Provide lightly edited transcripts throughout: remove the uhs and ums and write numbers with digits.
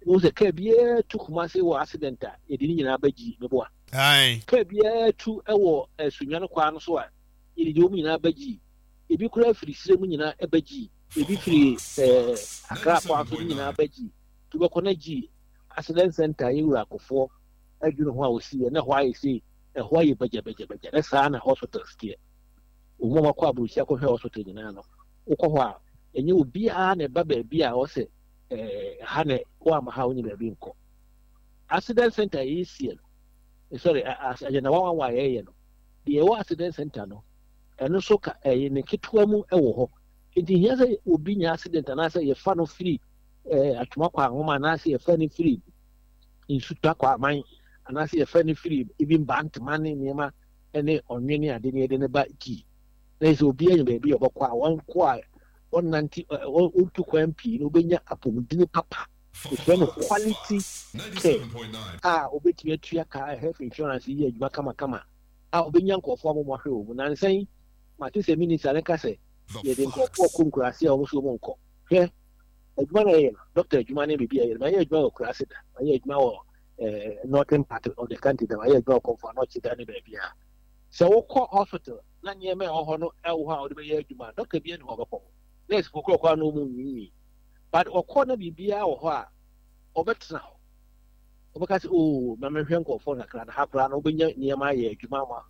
was a cabia to Kumasi or accident. It didn't in Abaji, no boy. Aye. Cabia to a war as Sunyana Kwan so. It do mean Abaji. If you could have free Semin Abaji, if you free a crap out in Abaji, to go on a G, accident center, you are for. I don't know why we see and why I see and why you budget. That's an hospital scare. Umoma Kwabu Shako Hospital in Ano. Okowa, and you be a baby beer or say, Hane, Wama Howni Binko. Accident center is here. Sorry, as I know why the accident center no. And also in a Kitwamu Ewo. It is a Ubin accident and I say a fan of free at Maka woman, I see a funny free in Sutakwa mine. And I see a funny free, even banked money, Nema, and on many I didn't need about G. There's a baby of a one quiet, 190, 2 MP, no benya upon dinner papa. It's one of quality. 97.9. Obey me a car, I have insurance here, Kama. I'll be young for former Mahu. When I'm saying, Matis a minute, like I say, you didn't go for Kunkrasi also won't call. Here, Dr. Jumani be a my age well class, my age now. Northern part of the country, the way go for not any baby. So, call hospital, none year may or no, how the way you might not be in Hogapon. Let's go call no moon. But or corner be beer or what, or better now. Because, oh, my uncle for the clan, half run over near my age, Mamma,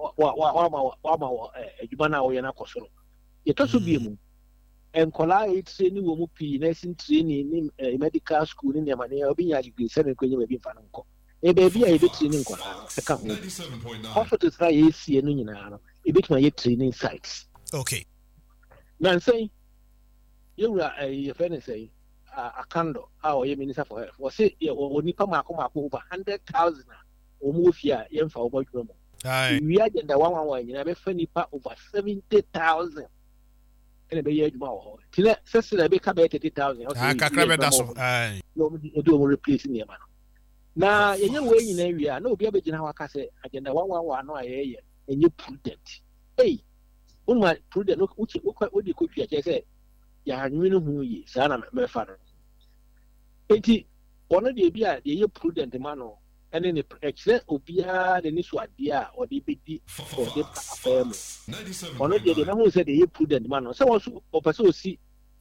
Jumana or Yanakosoro. It also be a moon. And collide training will be nursing training in medical school in the money of being a seven when you may be fanunco. A baby, a bit training. 97.9. Hospitals try AC and Union, a bit my training sites. Okay. Now, say, you are a friend say, a candle, our minister for health, was it or Nipamako over 100,000 or move here, young for about Romo. We are the one, you have a funny part over 70,000. And be a more. Till Cecil become 80,000. I do replacing your man. Now, in your way in area, no be able to have a cassette, agenda 111, no, and you prudent. Hey, my prudent look, which you could say, ya knew who ye, son, my father. 80, one of the beer, the prudent man, and then the excellent obia, the Niswa dear, or the big or the family. One of the who said the prudent man, so also, or see,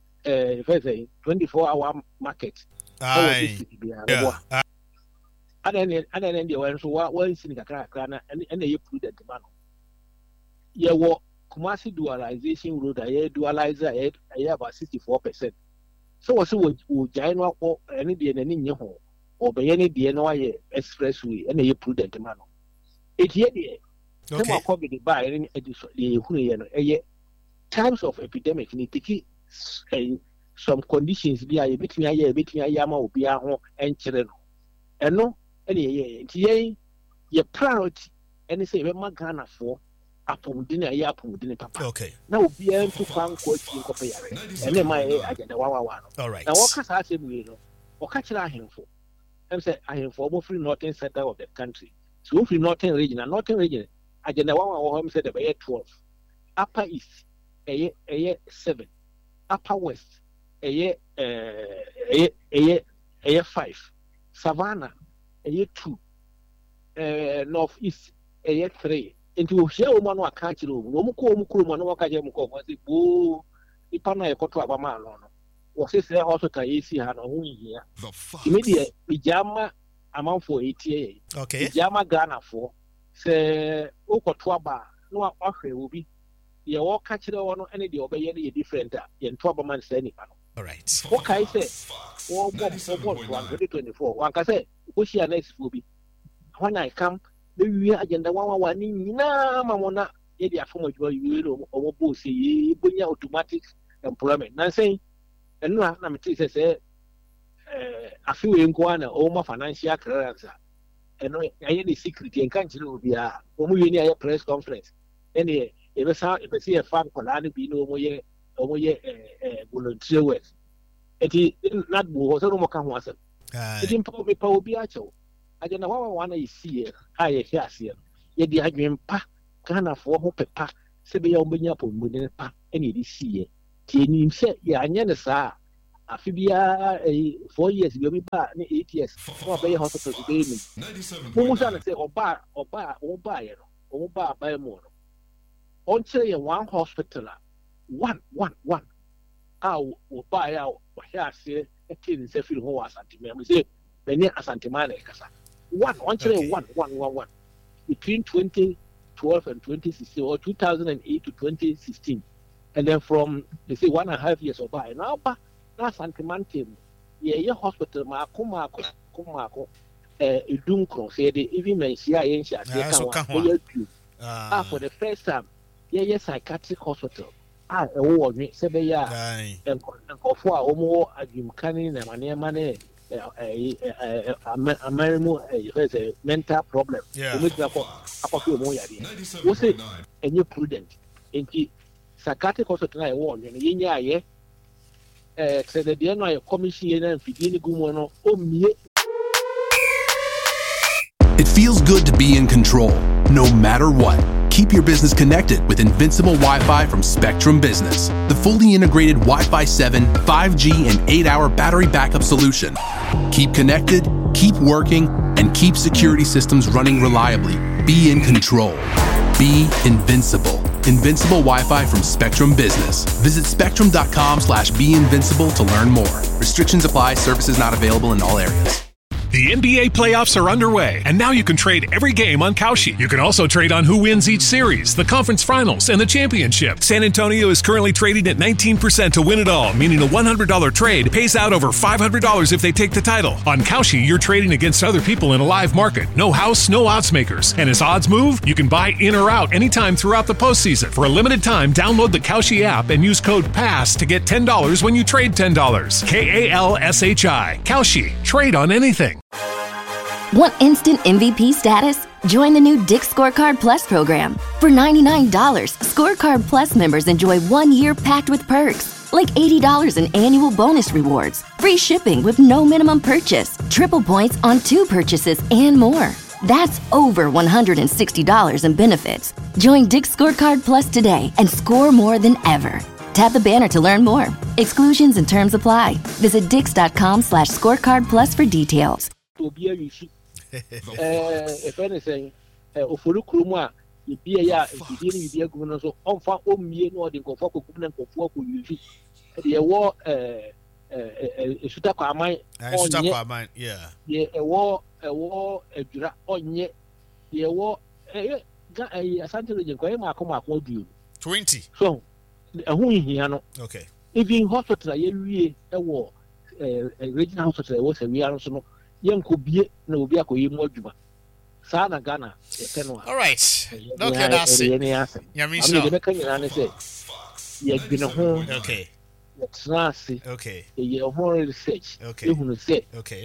24-hour market. Aye. And then the ones who are once in the crack, and they prudent man. Yeah, what Kumasi dualization road, I dualizer, I have about 64%. So, also, would giant or any day in your home. Or by any DNY expressway and a prudent man. It's yet some are probably by any times of epidemic need to keep some conditions be a between a yama or be a and children. And no, any ye priority and say, Magana for upon dinner, yapon dinner papa. Okay. Now be able to come coaching copy and then my agenda 1. All right. Now, what can I say? Or catch him for. I am for free northern center of the country. So free northern region, agenda 1 said about 12. Upper East, a 7. Upper West, a 5. Savannah, a 2. Northeast, a 3. Into share one or catch room. No more Kajamko, Ipana Kotua was this also Kaisi had a whole year. Immediate pajama amount for 88. Okay. Pajama Ghana for say Okotwaba, no offer will be the all catch the one any the obey any different in 12 months any panel. All right. What can I say? 2024. One can say, which year next will be when I come, the agenda 1 in Mamona, Edia from you or Bossy, automatic employment. Now saying, and no, I'm say, a few in Guana, all my financial careers. And I any secret and country will be a press conference. Any, if I see a farm, Colani be no more volunteer work. It is not was a no more. It improve power be actual. I don't know what I see here. I hear here. Yet the argument pa can afford hope pa, say be on up on pa, any this year. Tin said, ya, and sir. Afibia 4 years be obi ba ne 8 years no be hospital to be me mo say oba ye no o ba ba mo no on say one hospital one oba ya o hia se etin se feel ho asante me say be ne asante ma na kasa one on say one between 2012 and 2016 or 2008 to 2016 and then from they say 1.5 years oba now na santimante ye hospital ma akoma edun kron say they even mention yen sha dey kan for the first time ye psychiatric hospital ewo odwe se be ya enkofo a omo adwumkane na mane amarimu mental problem omo tira ko akofo omo yare wo say enye prudent enti psychiatric hospital na ewo odwe ye nya ye said that the NY commission and It feels good to be in control, no matter what. Keep your business connected with Invincible Wi-Fi from Spectrum Business, the fully integrated Wi-Fi 7, 5G, and 8-hour battery backup solution. Keep connected, keep working, and keep security systems running reliably. Be in control. Be invincible. Invincible Wi-Fi from Spectrum Business. Visit spectrum.com/beinvincible to learn more. Restrictions apply. Services not available in all areas. The NBA playoffs are underway, and now you can trade every game on Kalshi. You can also trade on who wins each series, the conference finals, and the championship. San Antonio is currently trading at 19% to win it all, meaning a $100 trade pays out over $500 if they take the title. On Kalshi, you're trading against other people in a live market. No house, no odds makers. And as odds move, you can buy in or out anytime throughout the postseason. For a limited time, download the Kalshi app and use code PASS to get $10 when you trade $10. KALSHI. Kalshi. Trade on anything. Want instant MVP status? Join the new Dick's Scorecard Plus program. For $99, Scorecard Plus members enjoy 1 year packed with perks, like $80 in annual bonus rewards, free shipping with no minimum purchase, triple points on 2 purchases, and more. That's over $160 in benefits. Join Dick's Scorecard Plus today and score more than ever. Tap the banner to learn more. Exclusions and terms apply. Visit dix.com/scorecard plus for details. If anything, Ofuru Kruma, you be a governor, so on for me, no, the Kofoko Kuman Kofoko, the war, Sutaka mine, yeah, a war, a dra on yet, the war, a Santa Legend, Koma, 20. So, a who okay. Even hospital, a war, a regional hospital was a real so. All right. Okay, that's it. Okay. Okay. Research. Okay. Okay.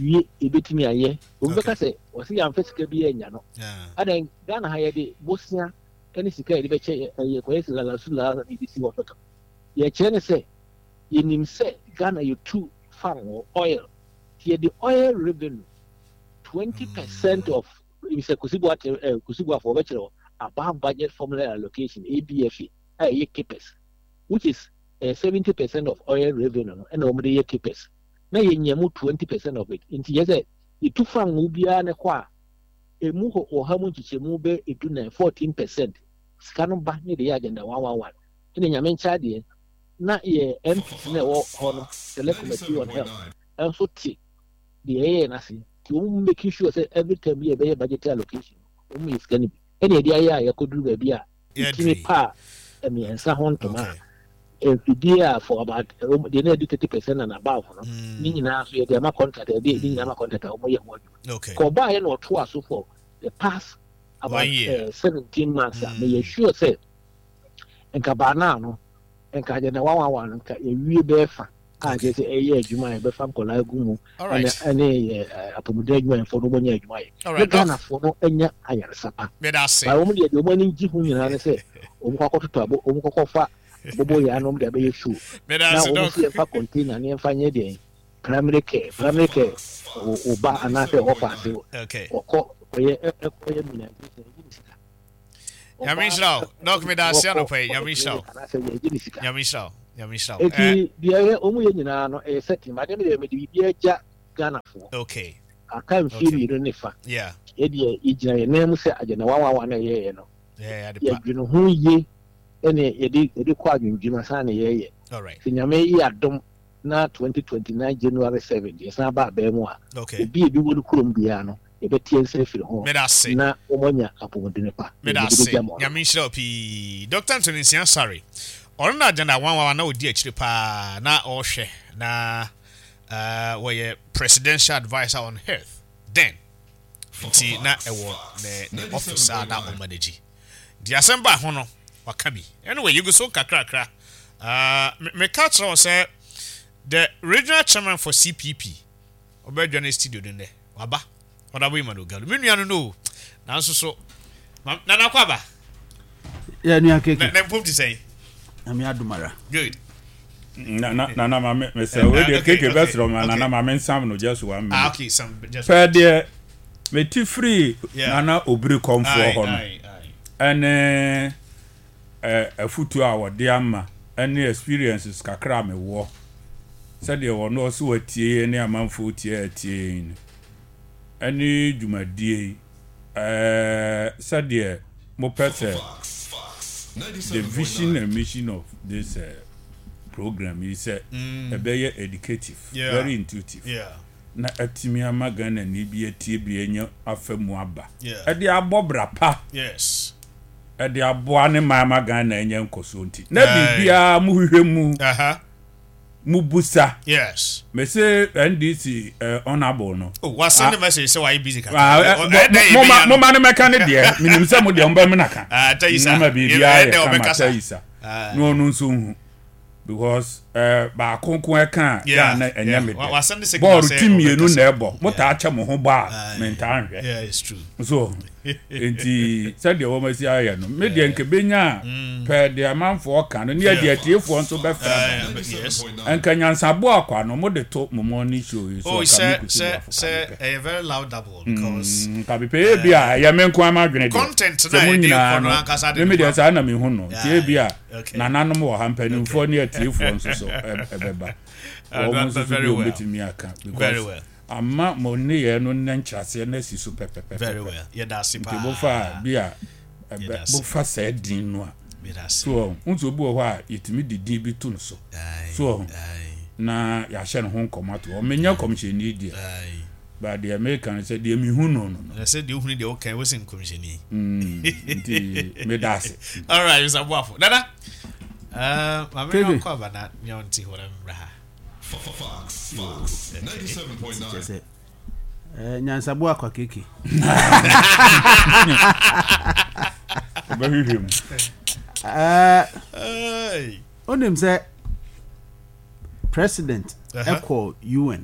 Oil. Here the oil revenue, 20% of Kusigwa for which above budget formula allocation, ABFE, keepers, which is 70% of oil revenue, and only keepers. Now you 20% of it. In the it took from Mubia and a muho or how much is a mube, it do 14%. Scannon back near the agenda 111. In a Yamen Chadi, not ye empty or select committee on health. Also, the A and I see to make sure that every time we have a budget allocation, only is going to be any idea I could do a beer. Pa, and Sahon to my. If you dear for about the 30% and above, meaning now we have a contract, a day, a contract, okay. Go buy or two or so for the past about 17 months. May sure say, and Cabana, and Kajana 111, and we bear. I just say, yeah, you might be from Kolagumu, and a Pomodego for no one. All right, Ghana for no any higher supper. But I say, I only the money Jihu, and I say, Omako Tabo, Omako, Bobo Yanum, the bay shoe. But I say, a container near Fine Day, primary care, or bar another offer. Okay. Or Yamisha, knock me down, Siano Pay, Yamisha. eti dia omu ye nyina no setting ma dem de me di bia ja Ghana fo okay aka mfiri no nefa yeah e dia ejina ye na mu se agena wawawa na ye no yeah ya dwunu ho ye ene ye kwa dwundwuma sa na ye all right nyame yi adom na 2029 January 7 ye sa ba ba mu a okay bi wonu kurom bia no e betie nse firi ho na omonya apomodene pa nyame shira opi Dr. Anthony Nsia sorry on na agenda wawawa na odi akiri pa na ohwe na where presidential advisor on health then nti na ewo ne officer na o manage di asemba ho no wakabi anyway you go so kakrakra me catch say the regional chairman for CPP obedwane studio den there waba whatever you manu galu menu no na nso so na nakwaba ya nu akeke na pop to say ami adumara good na mama me say we dey keke best from na mama nsam no just 1 minute okay some just fair there me ti free na obiri komfo ho no ene afutu a wode ama ene experiences kakra me wo said they were no so atie ne amanfo tie atie ene dwumadie said they mo pese the vision and mission of this program is very educative, very intuitive. Yeah. Na atimi amagana ni bi atie bi enye afemu aba. E de abobra pa. Yes. E de aboa ne magana enye nkoso nti. Na bibia mu hwehwemu. Mubusa. Yes. Me say NDC honorable no. Oh, what's the message say why busy ka? Mo man meka ne de minim say mo de omba me naka. Tayisa. Na bibia e ka Tayisa. No nso hu. Because ba konkon eka ya na enye me de. Ball team yenu na ebo. Mo ta acha mo ho ba menta anhwe. Yeah, it's true. So enti said the woman say aye no. Me de nke benya per de amanfo ka no ne de atiefo nso be fa. Yes. Enka nyansabo akwa no mo de to mo morning show so say a very loud double because ka be pay bia ya me nko ama dwene de content na e dey for no ankasa de me de sa na me hu no tie bia na nanom wo hampanimfo ne atiefo nso so ebeba very well very well amma mo ne ye no nkyase na si so pepepe very well yeah that's it bo fa bia bo fa sa din no a so unzo bu ho a yetimi didi bi to no so so na ya hye no ho nkomato o menya commission ni dia but the American said the mi hu no I said the hu the okay we sin commission ni nti me dase all right is abuafo dada mama no kwa bana nyonti ho na ha 97.9 nyansabu akwa keke obahihim onim say president equal UN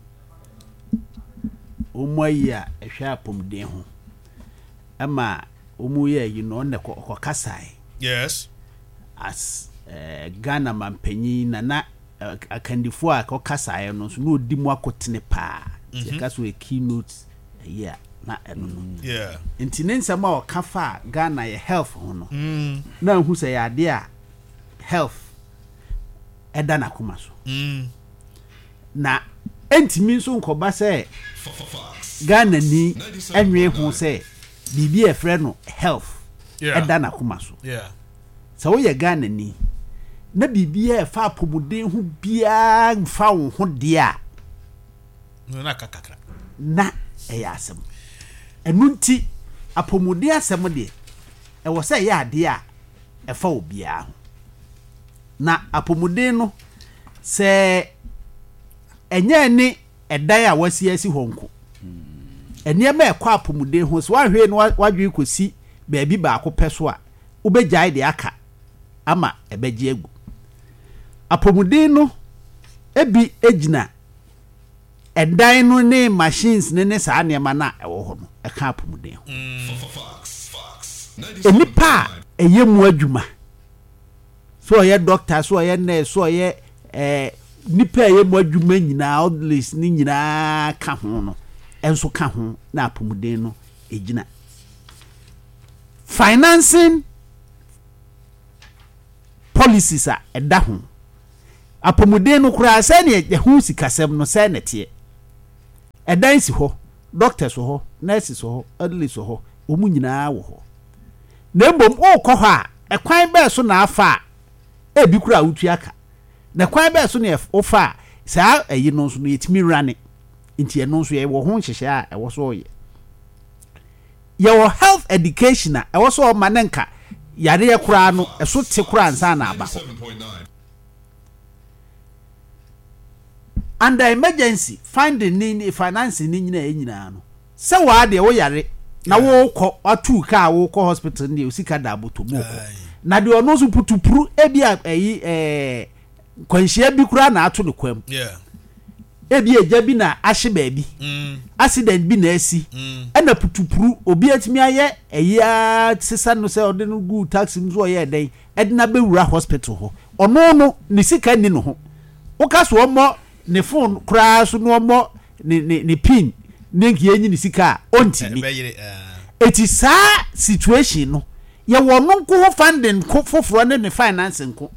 omoya ehwa apomden ho ama omoya yi no ne ko kasai yes as Ghana mampanyi na akandifo a ko kasai no so no odi mu akotene pa yeka so a keynote yeah na eno no yeah intinensa ma o kafa Ghana ye health ho no na hu say ya de a health eda na kuma so na entimi nso nkoba say Ghana ni enwe hu say bibi e frɛ no health eda na kuma so yeah so we Ghana ni na bibi e fa apomuden hu bia mfa wo ho de a na kakakra na eya asem enunti apomuden asem de e wo say ya de a e fa obia ho na apomuden no se enye ni edan a wasi asi honko eniema e kwa apomuden ho so wahwe no wadwe kosi baabi ba ko peso a ubegyae de aka ama ebegye egu apomuden no ebi ejina edan no ne machines ne saa niema na ewo ho no e ka apomuden ho enipa eyemu adwuma so ye doctor so ye nurse so ye nipa eyemu adwuma nyina all list ni nyina ka ho no enso ka ho na apomuden no ejina financing policies a eda ho apomuden no kura sɛ ne ɛho sikasɛm no sɛ nete ɛdan si hɔ doctors wɔ hɔ nurses wɔ hɔ adults wɔ hɔ omu nyinaa wɔ hɔ na mbom o kɔ hɔ a ɛkwan bɛɛ so na afa ebi kura utu aka na kwan bɛɛ so na ofa saa ayi no so no yɛtimi rane nti ɛno nso yɛ wɔ ho hyehyɛ a ɛwɔ so yɛ yɛwɔ health education a ɛwɔ so ɔma ne nka yare yɛ kura no ɛso te kura nsa na aba hɔ under emergency funding ni financing ni nyinaa no sɛ wa de wo yare na wo kɔ atu ka wo kɔ hospital ni osika da aboto mo kɔ na de ono so putupuru ebi ayi kwanhyia bi kura na ato ne kwam ebi eja bi na ahye baabi accident bi na asi na putupuru obi atimi aye eya sesa no sɛ ɔde no gu taxi no so ɔyɛ den ɛde na bewura hospital ho ɔno no ne sika ni no ho woka so ɔmɔ ne phone kura so no ɔmɔ ne pin ne nkie nyi ne sika ontimi eti saa situation no ye wo no nko ho funding ko foforo ne financing ko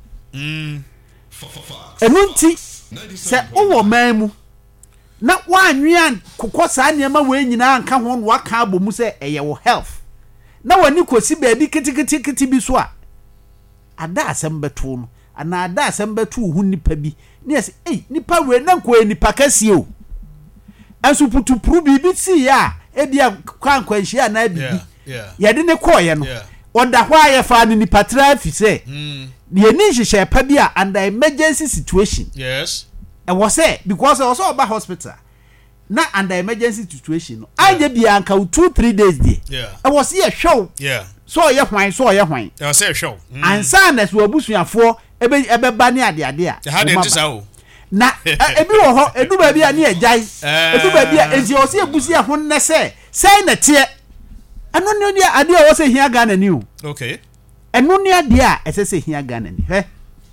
enunti se owo man mu na wanwea kokɔ saa niema we nyina anka ho no waka abomu se eye wo health na wani kosi baabi kitikiti bi so a ada asem beto no ana ada asem beto hu nipa bi ne se nipa we na nko nipa kase o anso putupuru bibi si ya ebia kwankwanhia na bibi yɛde ne kɔɔyɛ no ɔda hɔ a yɛfa ne nipa tra fi sɛ ye ni hyehyɛ pa bi a under emergency situation yes ɛwɔ sɛ because also oba hospital na under emergency situation no anya bia anka 2-3 days there ɛwɔ sɛ yɛ hwɛw so ɔyɛ hwan ɛwɔ sɛ hwɛw ansa na so abusuafoɔ ɛbɛba ne ade a ha de ntisa o na ebi wɔ hɔ edu ba bi a ne ɛgyae edu ba bi a enti ɔ sɛ abusia ho nnɛ sɛ na teɛ ɛno ne ade a wɔ sɛ hia Ghana ni o okay ɛno ne ade a ɛsɛ sɛ hia Ghana ni hɛ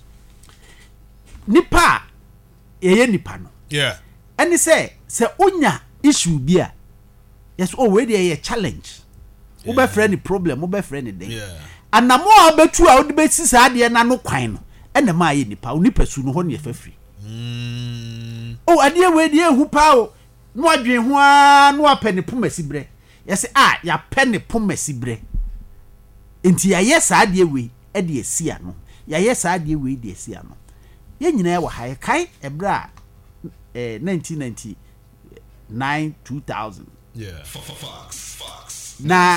nipa yɛyɛ nipa no ɛne sɛ onya issue bi a yes we dey yɛ challenge wo bɛ frɛ ni problem wo bɛ frɛ ni den anamo a betu a wo de besi saa de na no kwan no ɛna ma yɛ nipa wo nipa su no hɔ ne yɛfafiri o ade we dey hu pa o no adwen ho a no apɛ ne pomasi brɛ yɛsɛ ya pɛ ne pomasi brɛ enti yɛyɛ saa de we ɛde asia no yɛyɛ saa de we de asia no yɛ nyina wɔ ha kai ɛbra 1999 2000 na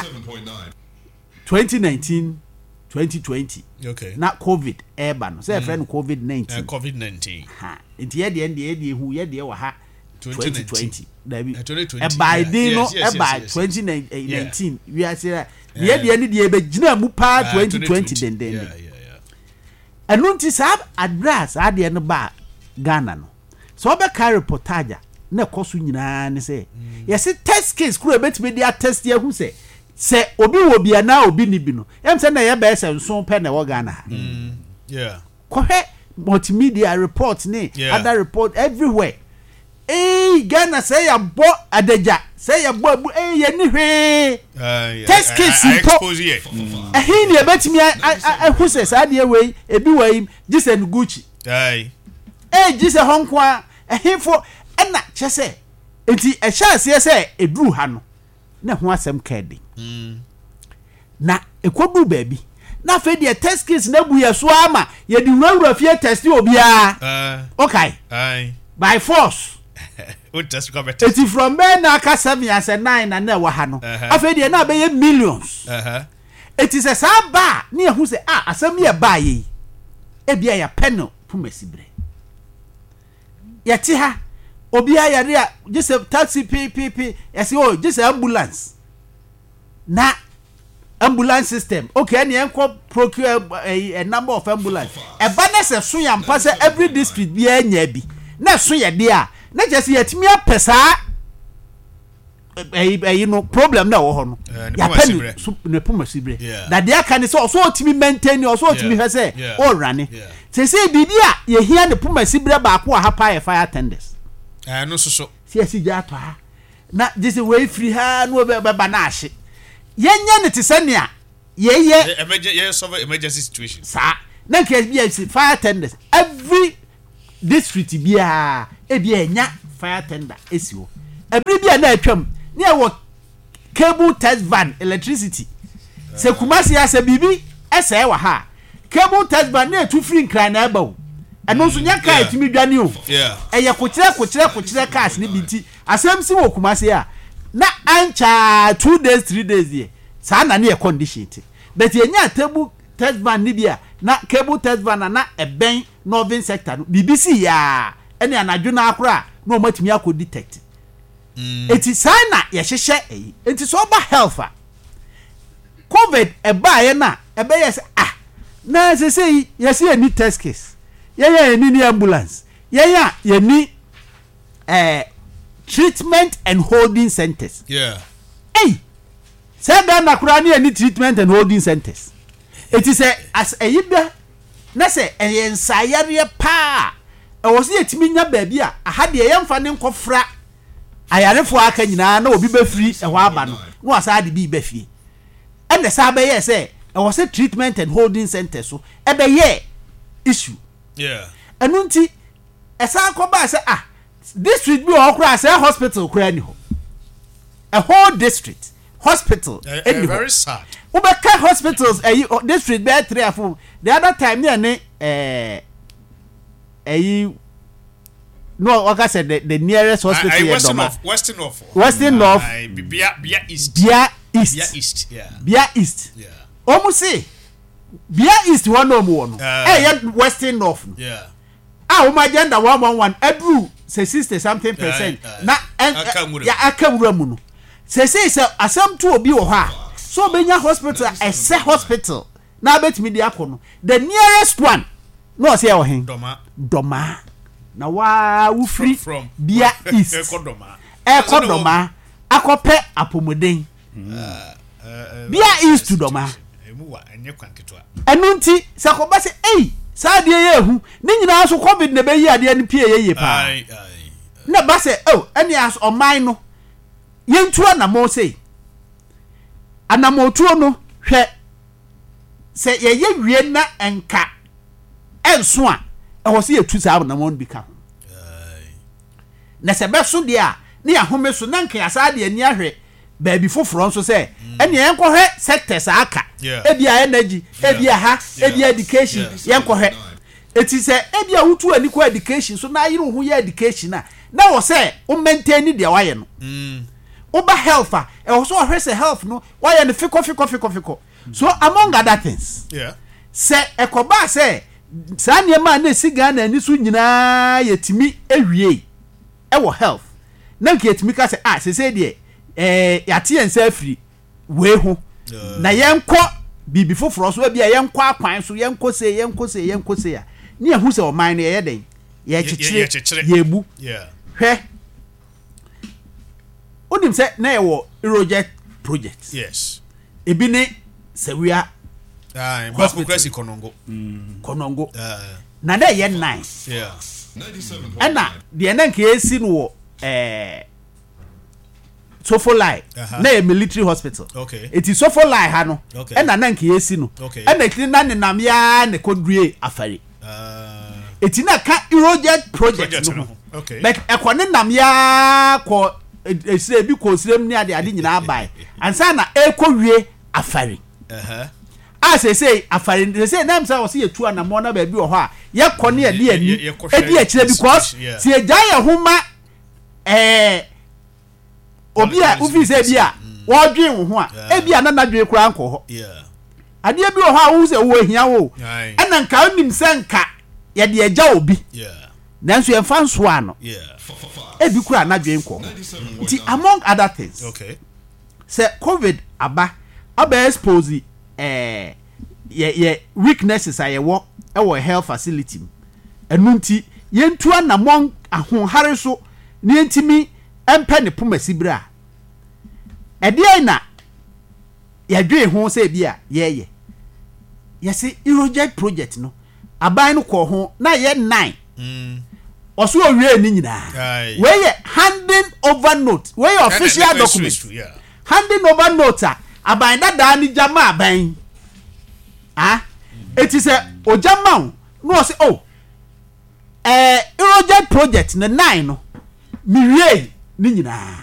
2019 2020 na covid eba no say friend covid-19 ha enti ye de hu ye de wɔ ha 2020 dabi eba din no eba 2019 we are say ye de ne de be gina mu pa 2020 den enunti sab address ade no ba Ghana no so obe carry reportage na koso nyina ne se yes test case kuro betime dia test ya hu se obi wo bia na obi ni bi no em se na ye be se nso pe na wo Ghana ko he multimedia report ni other report everywhere Ghana say ya bo adaja say ya bo abu ye ni hwe test case expose here he ni betime hu se sa de we ebi we Jisen Gucci Jise honko a ehefo na kyese enti ehya se eduru ha no na ho asem kadi na ekodu baabi na fe de test case na bu yeso ama ye di wura fie test obi a okay by force o test go better enti from there na aka 7 years 9 na wa ha no afa de na be ye millions enti se sa ba na hu se asem ye ba ye e bia ya penal pumasibre yati ha obi ayare a just taxi ppp yes just ambulance na ambulance system okay any enko procure a number of ambulance e ba na se so ya mpa se every district bi anya bi na so ye de a na just yatimi apesa you know problem na wo ho no ya pen ne pomasibre da de aka ne so otimi maintain so otimi hwe se o rane se bibi a ye hia ne pomasibre ba ko ha pa fire attendants no so si ja to ha na just we free ha no be ba na ahye yenya ne tesania ye solve emergency situation sa na ke bi fire attendants every district bia ebia enya fire tender esi ho ebiri bia na atwam ne wo cable test van electricity se Kumasi ase bibi ese wa ha cable test van na etu free nkran na aba o eno so nya ka etimi dwane o eye kokyere cash ni binti asem si wo Kumasi a na ancha 2 days 3 days ye sa na ne condition ti but enya table test van ni bia na cable test van na eben northern sector BBC ya ene anadwo na akora na o matimi akọ detect eti sana ye hyehyɛ eyi eti so ba health a covid eba ye na ebe yes na say yes ye ni test case ye ni ambulance ye ni treatment and holding centers say na kura ni any treatment and holding centers eti say as eyi da na say ensayare pa e wo se etimi nya ba bi a ahade ye mfa ne nkofra ayarefo aka nyina na obi be free e ho aba no no asade bi be fie ene sa be ye say e wo say treatment and holding center so e be ye issue enu nti e sa ko ba say district bi o kura say hospital kura ni ho a whole district hospital very sad we be ka hospitals district be 3 or 4 the other time ne no, like I said, the nearest hospital is Western North. Bia East. Bia East. Yeah. Almost say Bia East one no more. Western North. Yeah. My agenda 111. Edru say 60 something percent. Na akamura mu. Say asem to obi wo ha. So benya hospital ese hospital. Na bet me dia kono. The nearest one. No say ohen. Doma. Na wa wu free Bia East ekodoma akope Apomuden Bia East to Doma enu nti sakoba se sa de ye hu ni nyina so covid na be yi ade ni pie ye pa na ba se eni as oman no yentua na mo se anamotuo no hwe se ye wie na enka enso a e wo se etu sa na mo bi ka na se be so de a ne ahome so na nka asa de ani ahwe ba bi foforo nso se ene yen ko hwe sectors aka ebia energy ebia ha ebia education yen ko hwe eti se ebia hutu ani ko education so na yire hu ye education na wo se o maintain de waye no oba health e wo so hwe se health no waye no fiko so among other things se ekoba se sa niema na siga na ani so nyina yetimi ewie e wo health na nke yetimi ka se se de yate ensa afiri we ho na yenko bibi foforo so bia yenko akwan so yenko se ya ni ehu se o man na ye den ye chichire ye bu hwe odim se na ye wo project ebi ne sewia hospital konongo na da ye 9 ena de na nke esi no Sofolai na a military hospital it is Sofolai ha no ena na nke esi no ena kini na ne nam ya ne kodue afari eti na ka project no but ekone nam ya ko esire bi ko sirem ni ade nyina abai ansa na ekowie afari say afari say na msa wo se yetu anamo na ba bi wo ho a ye kone ye de ani edi akire because si eja ye homa obi a ufi se bia wo dwen wo ho a ebia na nadwe kura anko ho ade bi wo ho a wo se wo hia wo ena nka onim se nka ye de eja obi nanso ye fa nso ano ebi kura nadwe nko nti among other things say covid aba expose weaknesses ayewo e health facility enu nti yentu anamon ahonhare so ne ntimi empe ne pomasibra ede na yadwe ho se bia ye yesi project no aban no ko ho na ye 9 oso owie ni nyina we ye handing over note we ye official document handing over note aban da ni jama aban it is a ojama no say Eurojet project na 9 no miwie ni nyina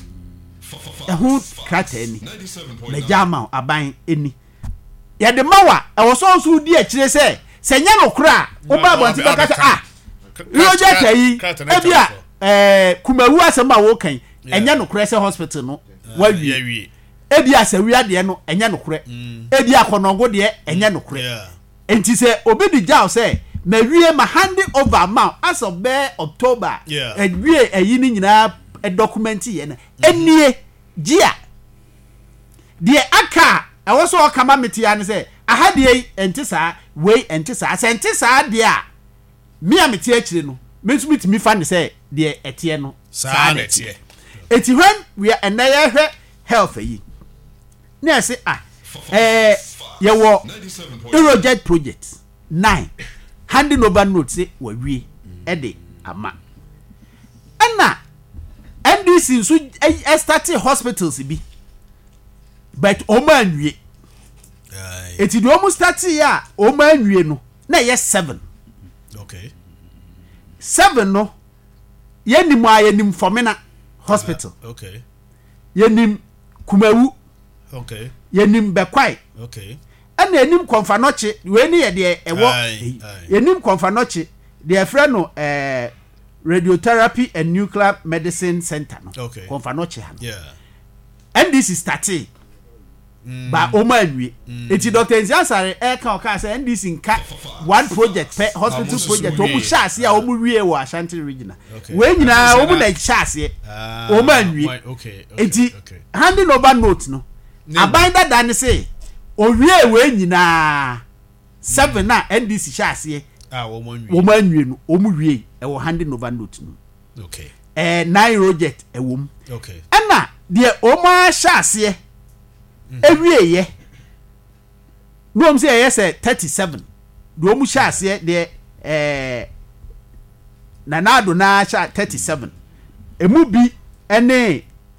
ehu krata ni na jama aban eni ya de mawa ewoso di akire se nya no kra wo ba bonti baka Eurojet yi ebia kumawu asema wo kan enya no kra se hospital no wa wie ebia se wi ade no enya no kra ebia konongo de enya no kra enti se obi di jaw se na wie ma hand over ma as of October wie eyi ni nyina document ye na enie gia de aka ewoso okama metia ne se ahade enti saa we enti saa se enti saa de a me a metia akire no mesumit mi fa ne se de etie no saa na etie eti when we are enaya hwe health yi na se ye wo Eurojet project 9 handing over note say we ede ama ana NDC so start hospitals bi but o man wie eti do mo start ya o man wie no na ye 7 okay 7 no yenim ayenim Fomena hospital okay yenim Kumawu okay yenim Bekwai okay ana enim Komfanoche we ni ye de ewo yenim Komfanoche de friend no radiotherapy and nuclear medicine center no okay Komfanoche ha yeah NDC started ba o ma nwie eti Dr. Nziasare ka o ka say NDC nka one project per hospital project o mu chase a o mu wie wo Ashanti regional we nyina o mu na chase o ma nwie okay eti handing over note no abinder dan say o wie we nyina 7 na NDC chase wo ma nwie no o mu wie e wo handing over note no okay 9 project e wo mu okay ana de o ma chase ewie ye no am say yes 37 do mu sha ase de nanado na sha 37 emu bi ene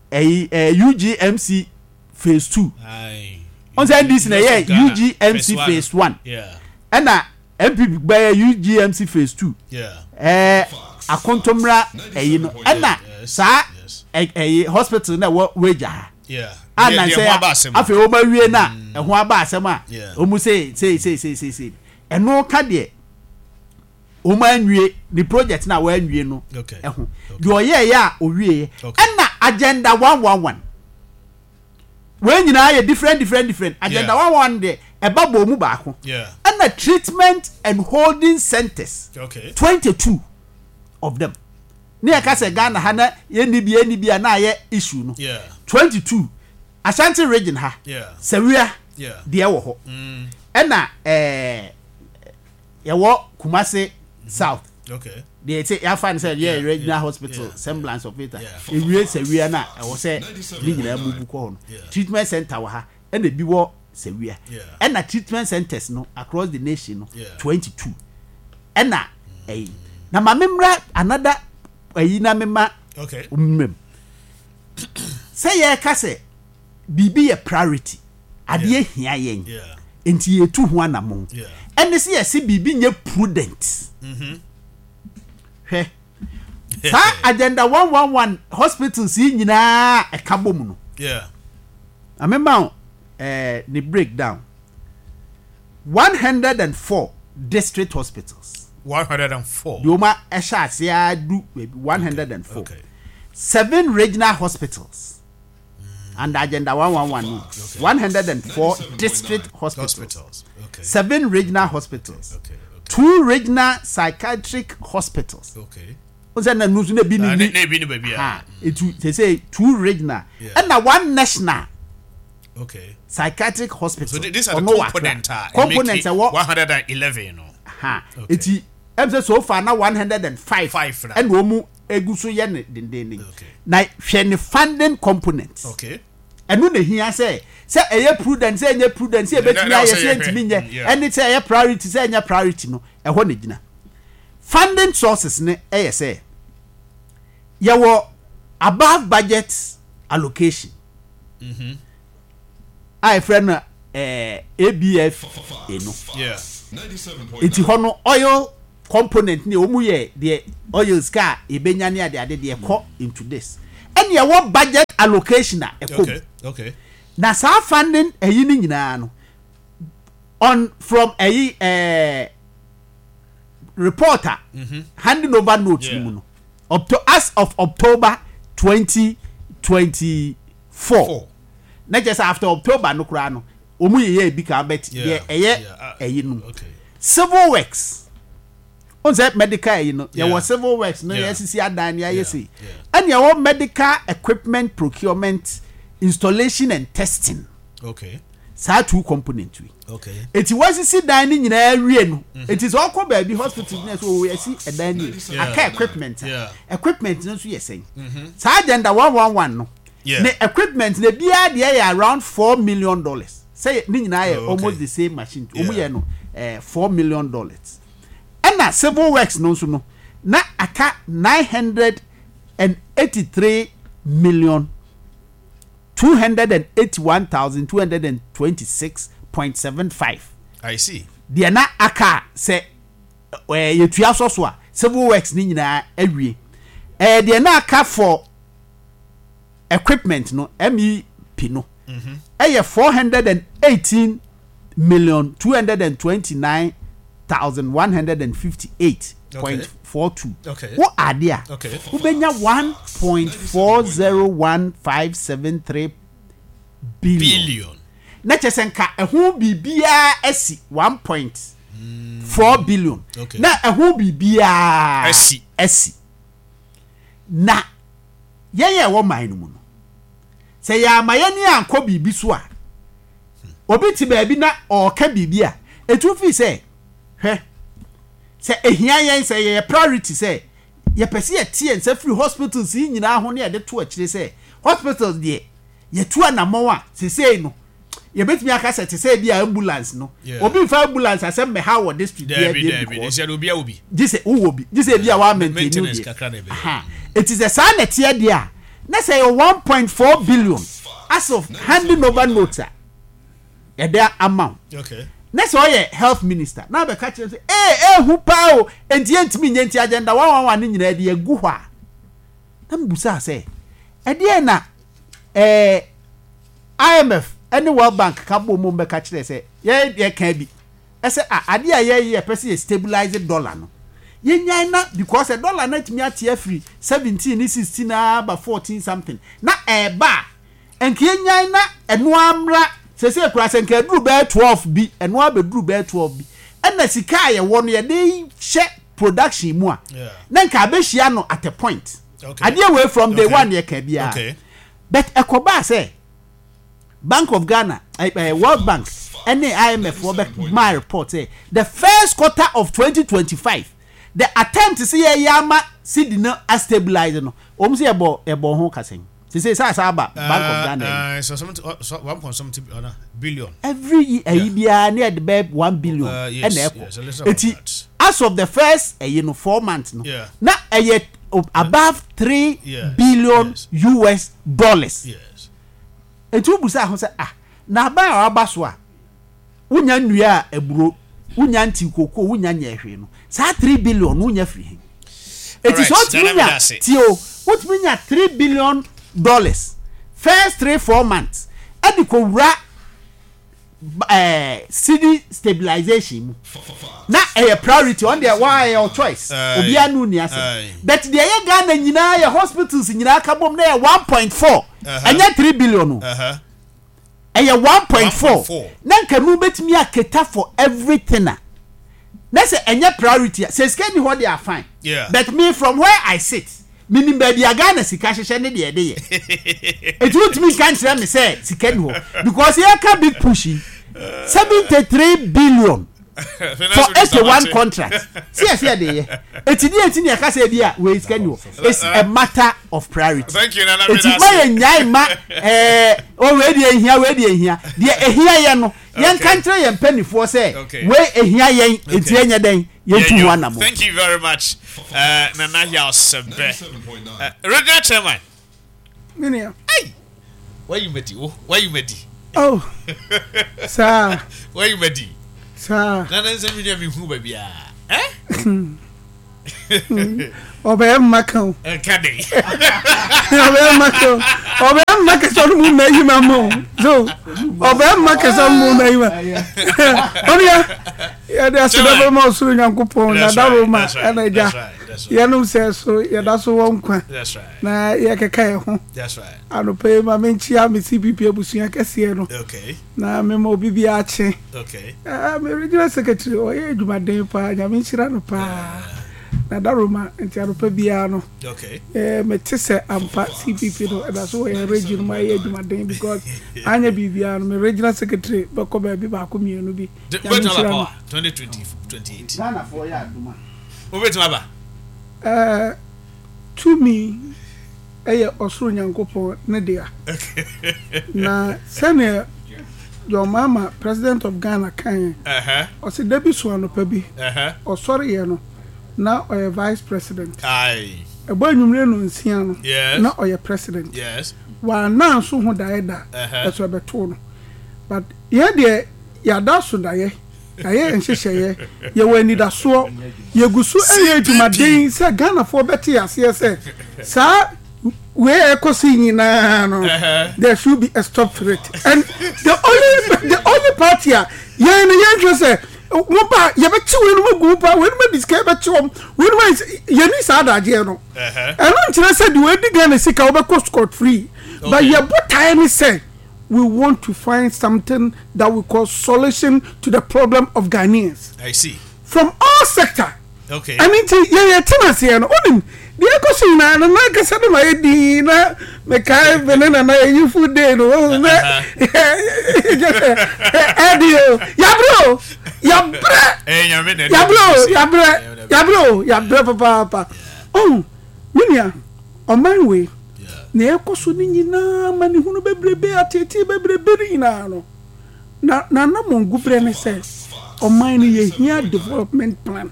UGMC phase 2 on say this na ye UGMC phase 1 yeah ena MPP gba UGMC phase 2 yeah akontomra no ena sa hospital na weja yeah ana say afi o ma wie na ho aba asem a o mu say eno ka de o ma nwie the project na wa nwie no eho de o ye ya o wie na agenda 111 we nyina ye different agenda 111 de e babo mu ba ko na treatment and holding centers 22 of them ni aka say Ghana ha na ye ni bia na ye issue no 22 Ashanti region ha Sawia de wo ho na ye wo Kumasi South okay they say ya fan say yeah regional hospital semblance of it e wie Sawia na e wo say ni nyina mu ko ho treatment center wa ha na bi wo Sawia na treatment centers no across the nation no 22 na na mamemra another na mema okay say ye ka say bibi ye priority ade hia yen enti ye tu ho anamo ene se ye se bibi nye prudent hwe sa agenda 111 hospitals yi nyina e ka bom no amema the breakdown 104 district hospitals 104 Yoma esha sia du 104 okay 7 regional hospitals and agenda 111 104 district hospitals 7 regional hospitals 2 regional psychiatric hospitals once na nusu na bi ni baby they say 2 regional and na 1 national psychiatric hospital so these are the components 111 no eti say so far na 105 and wo mu eguso ye ne dendende na hwe ne funding components enu na hia say eye prudent say enye prudent say betimi aye say ntimi nye eni say eye priority say enye priority no eho na gina funding sources ne eye say ye wo above budget allocation I friend ABF eno iti hono oil component ni omu ye the oil ska ebenya ne ade de ekọ into this and ye what budget allocation a okay na sa funding eyi ni nyina no on from reporter handing over notes mu no up to as of October 2024 na just after October no kura no omu ye bi ka bet ye eyi no civil works on that medical there was civil works no SCC adan ya yesi and your medical equipment procurement installation and testing saa two component it was see dan ni nyina awie no it is all come baby hospital na so we see e dan ni aka equipment no so yesen saa agenda 111 no ne equipment na bia de ya around $4 million say ni nyina almost the same machine omu ye no $4 million and na civil works no so no na aka 983,281,226.75 I see dia na aka say yetua so a civil works ni nyina awie dia na aka for equipment no MEP no eye 418,229,158.42 what are there ubenya 1.40157 billion na chesenka ehun bibia esi 1.4 billion na ehun bibia esi na yeye wo man no mu no se ya mayani anko bibi so a obi ti ba bi na o ka bibi a etu fi se hwe se ehia yen se ye priority se ye pese ye tie se free hospitals yi nyina ho na ye de to akire se hospitals de ye tu anamo a se sei no ye betimi aka se te se bi ambulance no obi fa ambulance asem me ha wo district there bi se obi a obi dise wo obi dise bi a wa maintain it is a sana tie de a na say 1.4 billion as of handing over notes their amount na say health minister na be ka kire say hu pa o enti nyenti agenda 111 ni nyina de agu hɔ a na mbusa say de na IMF any World Bank ka bo mo be ka kire say ye ka bi say ade a ye person stabilize dollar no yenyan na because a dollar na timi atia free 17 ni 16 na ba 14 something na eba enke yenyan na eno amra sese kura se enke duru be 12 bi eno abeduru be 12 bi ena sika ye wo no ye dey she production mu a na nka abehia no at a point ade away from day one ye ka bia but ekoba say Bank of Ghana World Bank any IMF wo be my report say the first quarter of 2025 the attempt to see yama cedi no stabilize no om say ebo ho kasen say sa ba Bank of Ghana so 1.something billion every year bia near the 1 billion and as of the first 4 months no na above 3 billion US dollars etu busa ho say na ba abaso a unya nnua eburo unya nti koko unya nyehwe no sa 3 billion unya free it is what mean tio what mean $3 billion first 3-4 months adiko wura city stabilization na a priority on their why your choice obi anu ni ase but the ye Ghana nyina ye hospitals nyina ka bom na 1.4 anya 3 billion aya 1.4 na nka nu betimi aketa for everything na say anya priority say scan ho they are fine but me from where I sit meaning baby Ghana sika hwehwe ne de ye it would me can tell me say scan ho because here can big pushing 73 billion for 81 contracts see there etini e ka say bia we scan ho it's a matter of priority. Thank you Nana it's my nyai ma o we dey hia de ehia ye no yen kantre yen penifo say we ehia yen enti enya den yen tu ho anamo. Thank you very much Nana Yosebe Roger Chairman Minia hey why you medi oh sir why you medi sir Nana say me hu ba bia Obey Macau. Caddy. Obey Macau. Obey Macau moon, maybe my mom. So, Obey Macau moon, oh, yeah, there's a double more soon, Uncle Pond, a double match, and I just. Yanum says so, yeah, that's one. That's right. Na yakaka. That's right. I don't pay my menchia, me CPP, Busia Cassiano. Okay. Na memo bibiache. Okay. I'm a regional secretary, or you my day pa, Yaminchirano pa. Na Daruma, and Tiarope Biano. Okay. Metisse and Pat CPP, and that's why I region my age, my day, because I'm a Bibiano, my regional secretary, but come back, Bibacumi, and be 2028. Nana for ya, Duma. Over to Abba. To me, Osro Nyankopo Nadia. Na Senior, your mama, President of Ghana, Kanye, or say Debbie Swano Pebi, or sorry, you now or a vice president. Aye. A boy you know in Siano, yes, not or your president. Yes. While now so who died that, that's what I but yeah, dear, that's so die. Aye and she you when need a so you go so to my day say Ghana for better as say sir where echoing no there should be a stop for it and the only part here yeah in the interest say Wumpa you bet you when go when we describe at you when you need sada je no and don't say the way the Ghana sick over scot free but you but time say we want to find something that we call solution to the problem of Ghanaians. I see. From all sector. Okay. I mean, yeah, tenancy and only the ecosin and like I said, my dina, my kai, banana, you food day, no, Adio, Yabro, Yabro, Papa. Oh, Minia, on my way. Na ekoso ni nyina mani hunu bebrebe atete bebrebe na no na mongu bre ne se o man ye here development plan.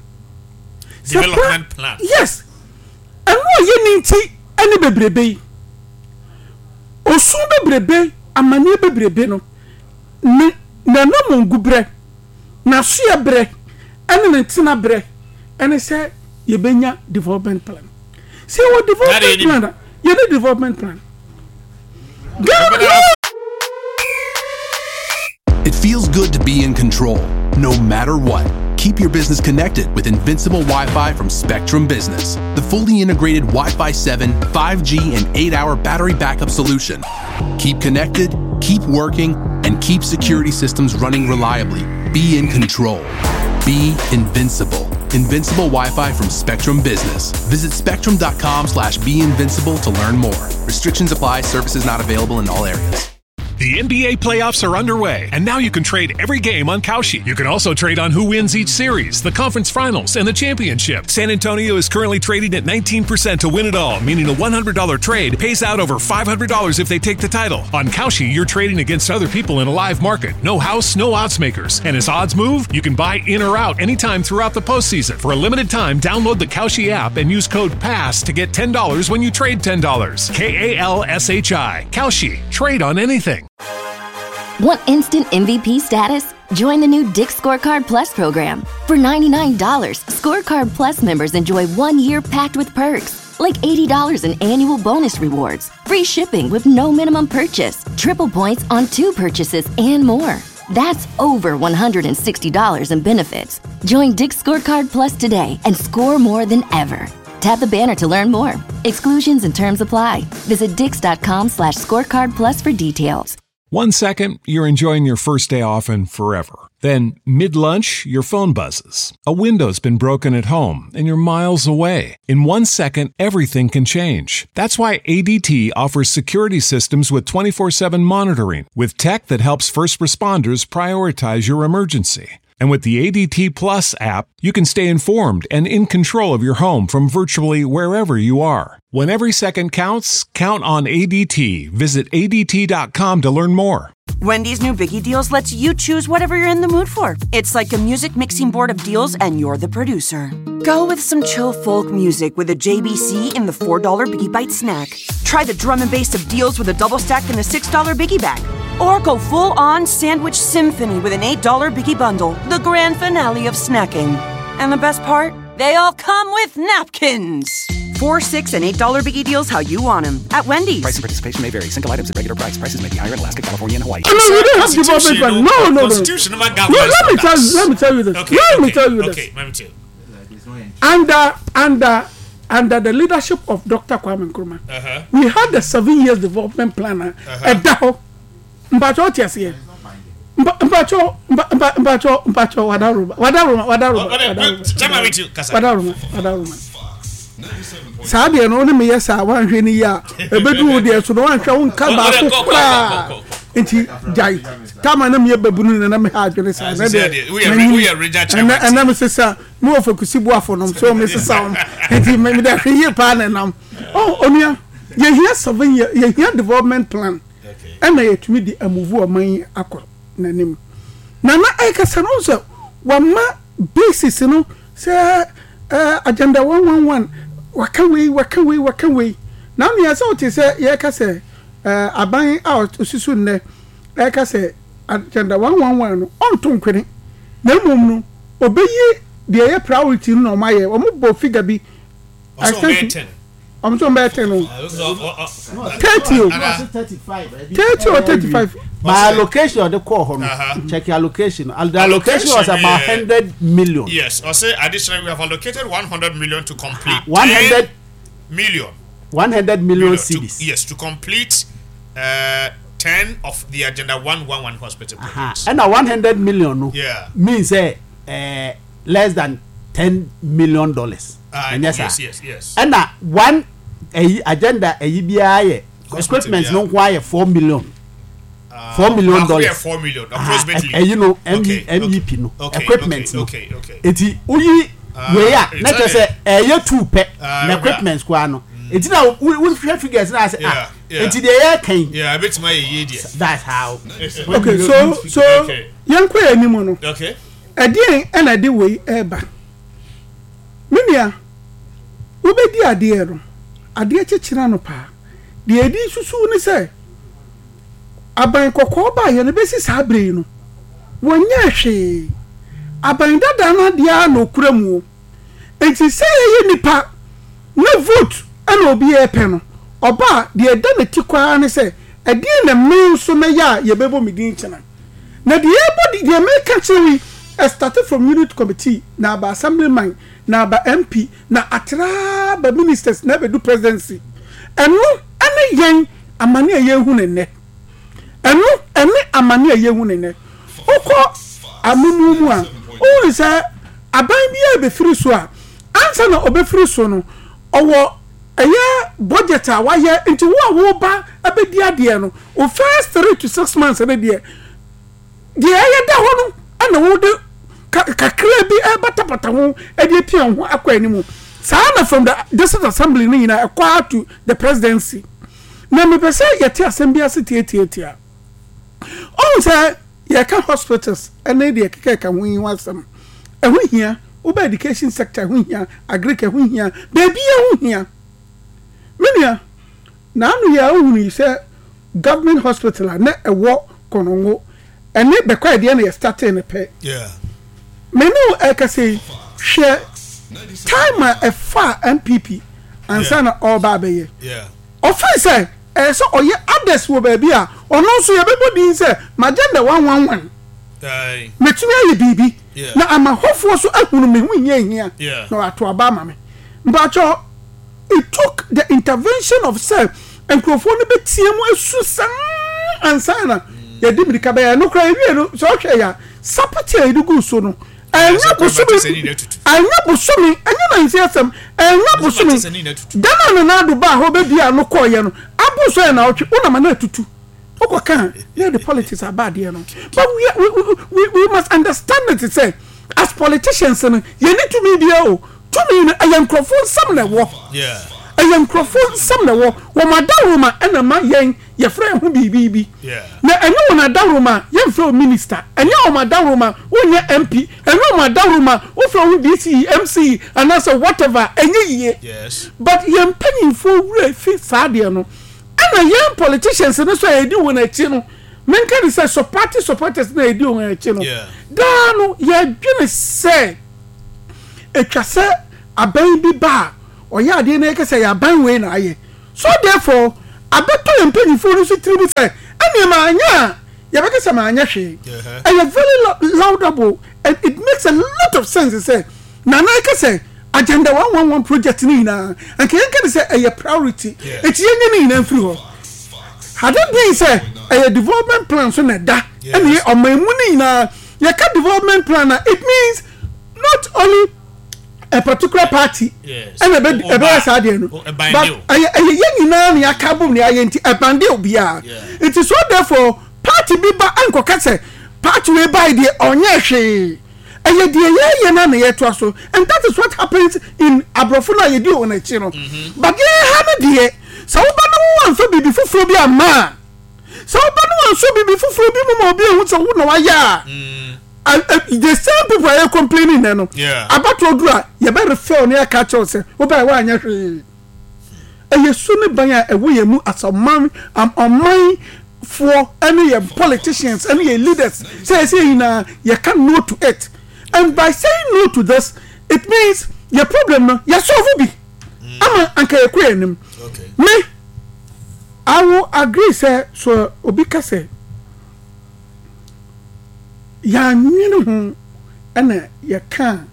Yes, and no ye ninti ani bebrebe osu bebrebe amani bebrebe no na mongu bre na so bre ani ntina bre ani se ye benya development plan. See what development plan you need development plan. It feels good to be in control, no matter what. Keep your business connected with Invincible Wi-Fi from Spectrum Business, the fully integrated Wi-Fi 7, 5G, and 8-hour battery backup solution. Keep connected, keep working, and keep security systems running reliably. Be in control. Be invincible. Invincible Wi-Fi from Spectrum Business. Visit spectrum.com/beinvincible to learn more. Restrictions apply. Services not available in all areas. The NBA playoffs are underway, and now you can trade every game on Kalshi. You can also trade on who wins each series, the conference finals, and the championship. San Antonio is currently trading at 19% to win it all, meaning a $100 trade pays out over $500 if they take the title. On Kalshi, you're trading against other people in a live market. No house, no odds makers. And as odds move, you can buy in or out anytime throughout the postseason. For a limited time, download the Kalshi app and use code PASS to get $10 when you trade $10. KALSHI. Kalshi. Trade on anything. Want instant MVP status? Join the new Dick's Scorecard Plus program. For $99, Scorecard Plus members enjoy 1 year packed with perks, like $80 in annual bonus rewards, free shipping with no minimum purchase, triple points on 2 purchases, and more. That's over $160 in benefits. Join Dick's Scorecard Plus today and score more than ever. Tap the banner to learn more. Exclusions and terms apply. Visit dix.com/scorecard plus for details. 1 second, you're enjoying your first day off and forever. Then, mid-lunch, your phone buzzes. A window's been broken at home and you're miles away. In 1 second, everything can change. That's why ADT offers security systems with 24/7 monitoring, with tech that helps first responders prioritize your emergency. And with the ADT Plus app, you can stay informed and in control of your home from virtually wherever you are. When every second counts, count on ADT. Visit ADT.com to learn more. Wendy's new Biggie Deals lets you choose whatever you're in the mood for. It's like a music mixing board of deals, and you're the producer. Go with some chill folk music with a JBC in the $4 Biggie Bite snack. Try the drum and bass of deals with a double stack in the $6 Biggie Bag. Or go full-on sandwich symphony with an $8 Biggie Bundle, the grand finale of snacking. And the best part? They all come with napkins. $4, $6, and $8 biggie deals how you want them. At Wendy's. Price and participation may vary. Single items at regular price. Prices may be higher in Alaska, California, and Hawaii. No, we don't have development plan. No. Let me tell you this. Okay, let me tell you this. Okay, let me tell you. Under the leadership of Dr. Kwame Nkrumah, we had the 7 years development plan. Edaho, Mbacho Tiasie. Mbacho, Wadaruma. Sadia no me yes a wan hwe ni ya ebedu de so no wan hwe won ka ba ko kra enti jai tama na me babunu na me ha adwene sa na de we are reja chairman and na me sesa mo fokusi bu afonom so me sesa on enti me de hwe pa na nam onua ye here 7 year ye here development plan and na yetumi di amuvu o man akọ na nim na e ka se no so wa ma basis no say agenda 111 waka we na me asa o te say ye ka say aban out osusu nne e ka say agenda 111 no on to nkwene na mum no obeyi de ye priority no ma ye o mo bo figure bi I think I'm so better no 30 or 35 my allocation the call check your allocation the allocation was about 100 million. Yes, I say additionally we have allocated 100 million to complete 100 million cedis. Yes, to complete 10 of the agenda 111 hospital projects. And 100 million no means less than $10 million. Yes. And one agenda bia equipment no kwaya $4 million. $4 million. $4 million approximately. You know, MVP no equipment. Okay. Eti uyi we ya na to say ye two pe na equipment kwa no. Eti na we figures na say eti dey here kan. Yeah, I bet my ye there. That's how. Okay, so yankwa animu no. Okay. Adien and ade we eba. Minia ubedi ade no. Ade chechira no pa. De edi susu ni say aban kokko ba ye ne besi sabre no wonya hwe aban dada na dia no kuramu enti say ye nipa na vote ana obi e pe no oba de da na tikwa ne say ade na men so me ya ye bebo midin chena na de body de make actually started from unit committee na ba assemblyman na ba MP na atra ba ministers na be do presidency eno ane yen amane ye hu ne ne ene amane ye hu ne ne okọ amunu mu a o say aban bia be firi so a ansa na obefiri so no owo eye budget a wa ye nti wo ba abedi ade no o first 3 to 6 months na de eye da ho no ana wo de kakra bi e batapata ho e de pia ho akwa animu sana from the district assembly ni na akwa to the presidency na me pese yeti assembly asiti on say ye ka hospitals ene de keka ho yin wasam e ho hia oba education sector ho hia agriculture ho hia baby ho hia menia na anu ya ohunu say government hospital na ewo konongo ene be kwa de na start ne pe menu e ka say share time a far MPP and sana all baby offense so oye others wo baby a ono so ye bebodi say magenda 111 metumi aye bibi na ama hofo so ahunu me hu hia na ato aba ma me mbacho it took the intervention of self enkrofo no betiemu asu san ansana ye dimrika ba ya no kra ewie no so hwe ya sapati edugu so no anya busumi anya na nsiasem anya busumi dana na do ba ho be bia no koye no abuso ya na otwe una ma na tutu okoka yeah the politics are bad here no but we must understand that it say as politicians you need to be there to me I am crofon some na wo I am crofon some na wo madaruma ena ma yen ye frɛ ho bibi na enye wona daruma ye frɛ minister enye o madaruma wonye MP enye o madaruma wo frɛ ho DC MC and also whatever enye yie but ye mpanyim fo wura fi saade no ana ye politicians no so edi wona achi no menka ni say supporters na edi wona achi no da no ye dwene say etwa say aban bi ba oya ade na yake say aban we na aye so therefore abeto yempanyifo no so tiribu say ene ma anya ya beke say ma anya hwe e very laudable and it makes a lot of sense say na yake say agenda 111 project ni na and can say a priority it yenye ni na mfiri ho had it been say a development plan so na da ene o mamu ni na yaka development plan it means not only a particular party and a better side but yenye na ni akabum ni ayenti e bande obia it is so therefore party bi ba anko ka say party we buy the onye hwe eye die ye na na yeto aso and that is what happens in abrofuna ye di on a chino but ye ha me die so ba no wan so bibi fufuro bi ama so ba no wan so bibi fufuro bi mo obi ehu so wo na wa ya the same people are complaining no about odura ye be refer na ka cha say wo ba wa anya hwe eye su ne ban a ewo ye mu asaman amman for any politicians any leaders say na you can no to it. And by saying no to this, it means your problem no, you solve it. I'm anka ekwenim. Okay. Me, I will agree say so obika say. Ya nyinu hu ana ya kan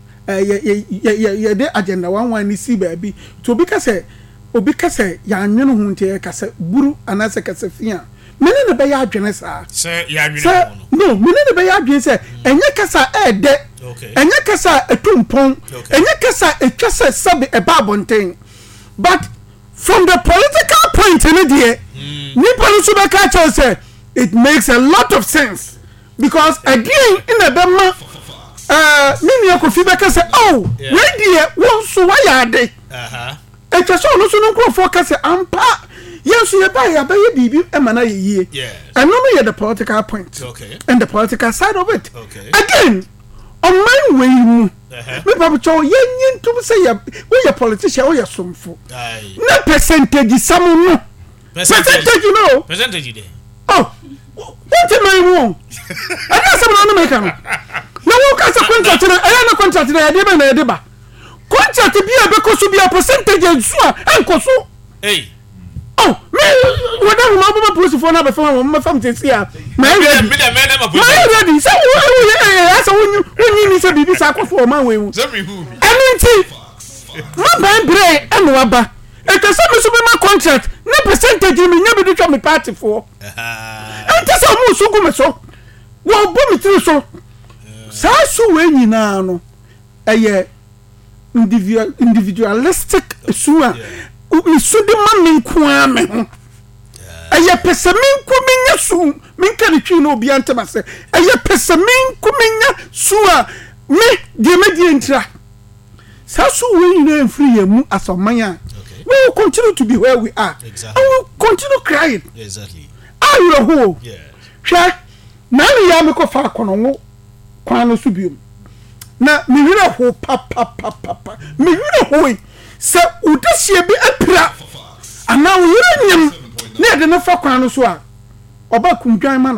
ya de agenda 11 ni si baby. To obika say ya nyinu hu nte ka say buru anase ka say fia. Mene ne be ya adwene sa. Say ya adwene no, mene ne be ya adwene say enye kasa de okay. Enye kasa etumpon enye kasa etwase sabe e babonten but from the political point in there nipa no so be ka cha say it makes a lot of sense because again in a bema mini akofi be ka say oh we die won so wa ya de etwase no so no krofo ka say ampa yes you buy ya buy bibi e mana ye and no me the political point and the political side of it again on my way mu me papa cho yen ntum say ya we ya politician we ya somfo na percentage samu no percentage no percentage dey oh what am I wrong I got some no make am na wo ka say contract na e na contract na ya dey be na ya dey ba contract bi e be ko so bi a percentage so a enkoso oh me wada hu ma bo police for na be fam ma fam te sia ma ready say asa woni ni say bibi sa akofo ma we hu enti ma ban bre eno aba e ka say me so be ma contract na percentage mi nya bi twa me party for enti say mo so go me so wo bo mi tiri so sa so we nyina no eye individualistic suwa isudi ma min kwa me ho eye pese min ku minya su min kan twi no obi antama se eye pese min ku minya su a me die entra sa so we na free yamu asomanya we will continue to be where we are exactly. And we will continue crying exactly are you who yes hwe na ya me ko fa kono wo kwa no su biom na me wira ho papa me wira ho se udasie bi apira ana wo yire nyam na de no fa kwan no so a oba kumdwan ma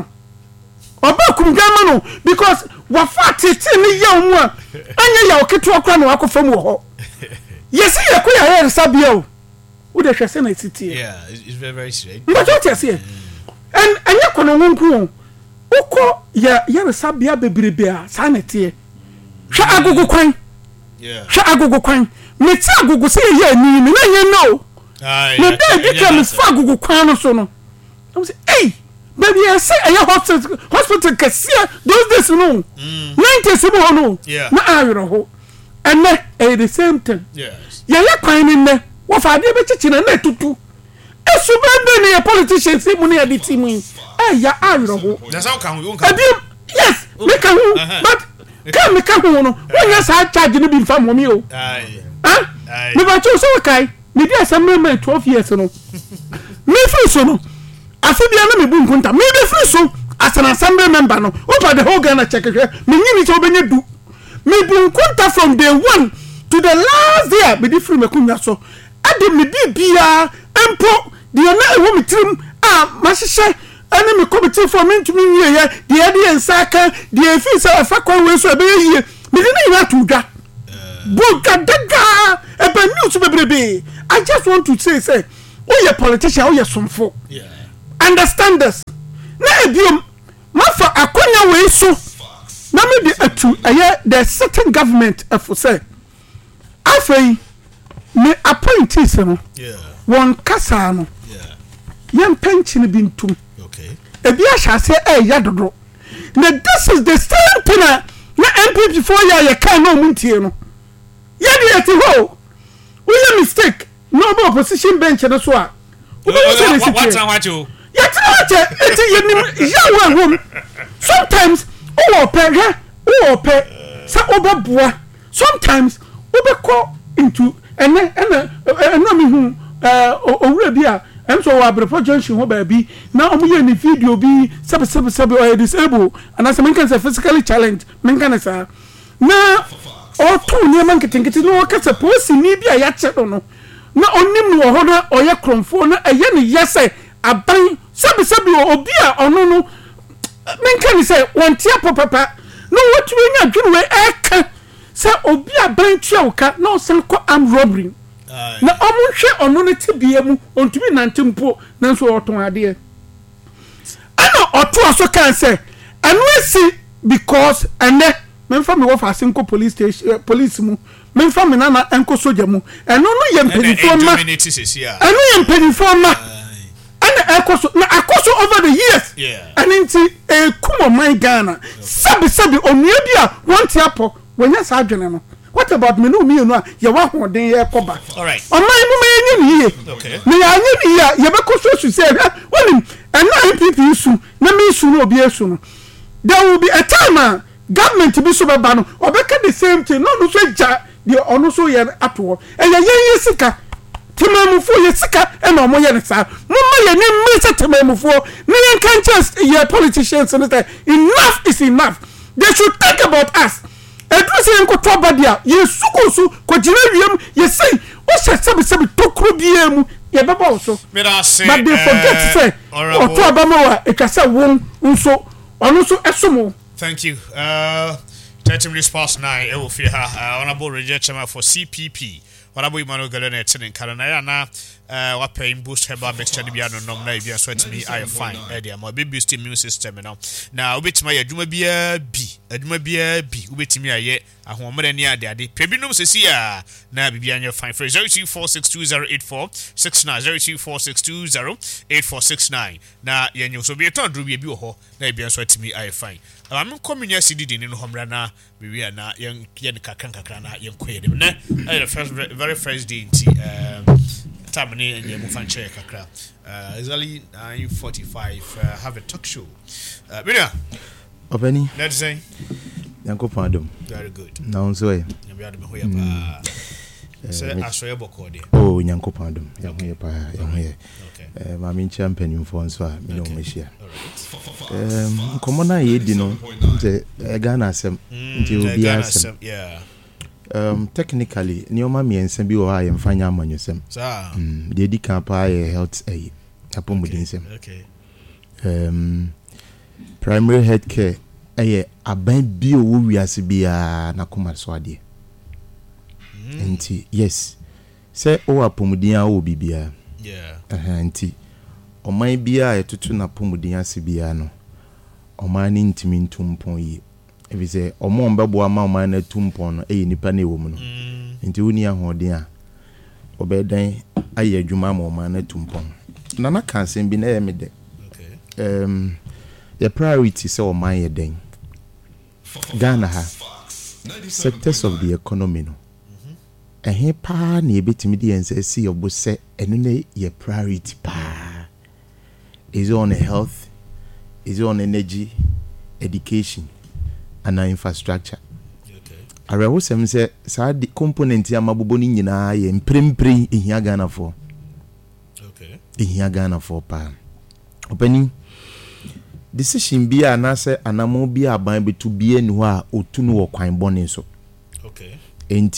no because wa fa tete ni ya mu a anya ya oketo akwa na wakofam wo ho yesi ya ko ya here sabia o wo de hwese na titi it's very very straight but what you say and anya kono wonku uko ya sabia bebrebe a sanete hwa agogo kwan hwa agogo kwan me ti agogo se ye ni me na ye no me dey become is fa agogo kwan no so no I say hey baby I say hospital kasia those days no 90 so no na awiro ho and at the same time yes ya kwan ni ne wo fa de be chichi na tutu esu bende ni politicians mu na the team ya awiro ho that's how can we yes me can but can me can no when you say charge no be fam mo mi o me ba cho so kai me dey asem 12 years no me free so no afibia na me bu nkunta me be free so as an assembly member no over the whole Ghana check me nyini so benye du me bu nkunta from day 1 to the last day me dey free me kunya so ade me bibia empo de na ewo me trim ma hyehyɛ ane me committee for me to me ye de nsaka de efi say fa kwa we so be ye me dey na to dwa Bugadaga ebe news bebrebe. I just want to say oh you politician, oh you somfo. Yeah. Understand this. Na ebiom mafa akonya we so. Na me de atu the certain government for say. Afei me appointees no. Yeah. Won kasa no. Yeah. Yem pension bintum. Okay. Ebi ahase ya dodo. Na this is the same thing na MPP before ya can no muntie no. Ya de ati ho. We a mistake. No opposition bench no so a. What you? Ya try eti yenim ya wa hom. Sometimes o pe sa obaboa. Sometimes obekọ into eno mi hu owura bi a enso wa Abrepo junction ho ba bi na omuye ni video bi sabe or disable and as men can say physically challenged men can say na o to ni man ketenkete no ka say police ni bi a ya che do no na onim no ho na oye kromfo na eye ne yese aban sabe obi a ono no men can say won tia papa no what we nya dwunu we eka say obi aban tia uka na osan ko am robbery na omunhwe ono ne tibia mu ontumi nantempo nanso oton ade ana oto aso kan say anu esi because ene memfa me wo fa sinko police station police mu memfa me na enko soja mu eno no ye mpedifo ma eno ye mpedifo ma ana akoso na akoso over the years and inti kumo my Ghana sabi onua bia wonte apo wonya sa adwene no. What about me no ye wa hoden ye koba. All right. O man mu me nye ni. Okay. Me ya nye ni ya ye be koso su say wonim and MPP su na me su no obi esu no. There will be a time government be so baba no obeka the same thing no so ja the ono so ye ato. E ye sika temamufo ye sika e na omo ye nsa. Mumma ye ni mmese temamufo na ye kan just ye politicians and that enough is enough. They should think about us. Edwese enko toba dia ye sukusu ko jina wiem ye say o sabe tokro biemu ye beba so but they forget say o toba mo wa e kasa won nso ono so esomo. Thank you. 30 minutes past 9 e wo fi ha honorable rejection for CPP honorable Emmanuel Galena tene kana ya na wa pay boost herbal mixture bia no nom na bia so atimi I fine e dia mo be boost immune system no na obetima ya adwuma bia bi obetimi aye ahomre ni ade pebinom sesi a na bibia anya fine for 0246208469 0246208469 na yenyo so bi eton dro bi wo ho na bia so atimi I fine am community CDD ni no homra na bibia na yen kakra na yen koyede na the very first day Tamini and Yamufanche Kakra. It's only 9:45. Have a talk show. Minya. Openi. Let's say. Yanko Pandum. Very good. Now so. Say Asoya Bokode. Oh, Yanko Pandum. Yanko Okay. Mami champion in France. Me no meshia. Komona yedi no. Ghana sem. Yeah. Technically nioma miense bi wo ha yemfanya amanyosem de di kampa health apomudensem okay primary health care aban bi o wiase bia na koma so ade enti yes say o apomuden a o bibia enti oman bia etoto na apomuden ase bia no oman ni ntimi ntumpon yi ebi say omo mbebo ama oman na tumpon no nipa na ewo mu no enti woni ahoden a obedan aye adwuma ma oman na tumpon na na kansen bi na ye mede the priority say oman ye den Ghana ha sectors of the economy no pa na ebetimi de ense see obo se eno na ye priority pa is on health, is on energy, education and infrastructure. Ara wo sem se sa di component ya mabobo ni nyina ye mprempre ehia Ghana for. Okay. Ehia Ghana for pa. Opani decision bia na se anamo bia aban betu bia ni ho a otunu wo kwan bone so. Okay.